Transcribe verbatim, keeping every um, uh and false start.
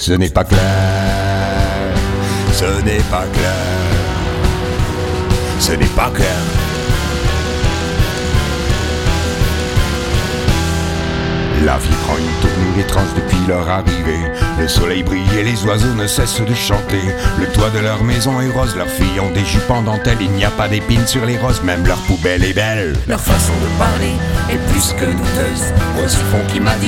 Ce n'est pas clair, ce n'est pas clair, ce n'est pas clair. La vie prend une tournure étrange depuis leur arrivée. Le soleil brille et les oiseaux ne cessent de chanter. Le toit de leur maison est rose, leurs filles ont des jupes en dentelle. Il n'y a pas d'épines sur les roses, même leur poubelle est belle. Leur façon de parler est plus que douteuse. Rosifon qui m'a dit